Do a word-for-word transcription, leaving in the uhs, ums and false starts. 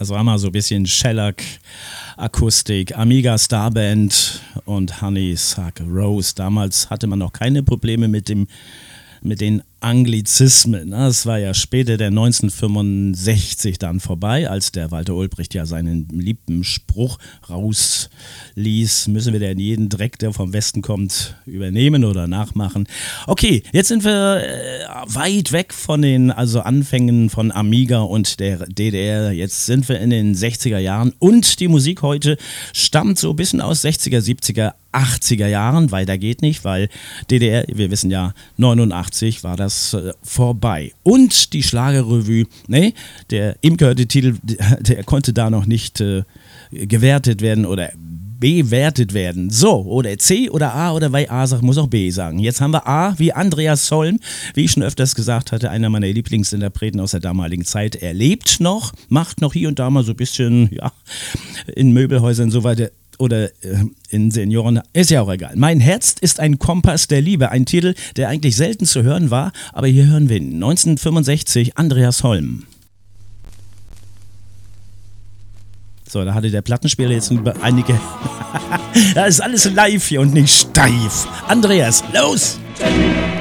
Das war mal so ein bisschen Shellac, Akustik, Amiga Starband und Honeysuckle Rose. Damals hatte man noch keine Probleme mit dem mit den Anglizismen. Das war ja später der neunzehnhundertfünfundsechzig dann vorbei, als der Walter Ulbricht ja seinen lieben Spruch rausließ, müssen wir denn jeden Dreck, der vom Westen kommt, übernehmen oder nachmachen. Okay, jetzt sind wir äh, weit weg von den also Anfängen von Amiga und der D D R. Jetzt sind wir in den sechziger Jahren und die Musik heute stammt so ein bisschen aus sechziger, siebziger, achtziger Jahren. Weiter geht nicht, weil D D R, wir wissen ja, neunundachtzig war das äh, vorbei. Und die Schlagerrevue, ne, der ihm gehörte Titel, der konnte da noch nicht äh, gewertet werden oder bewertet werden. So, oder C oder A oder weil A sagt, muss auch B sagen. Jetzt haben wir A wie Andreas Holm, wie ich schon öfters gesagt hatte, einer meiner Lieblingsinterpreten aus der damaligen Zeit. Er lebt noch, macht noch hier und da mal so ein bisschen, ja, in Möbelhäusern so weiter oder äh, in Senioren, ist ja auch egal. Mein Herz ist ein Kompass der Liebe, ein Titel, der eigentlich selten zu hören war, aber hier hören wir ihn. neunzehnhundertfünfundsechzig, Andreas Holm. So, da hatte der Plattenspieler jetzt einige... Das ist alles live hier und nicht steif. Andreas, los!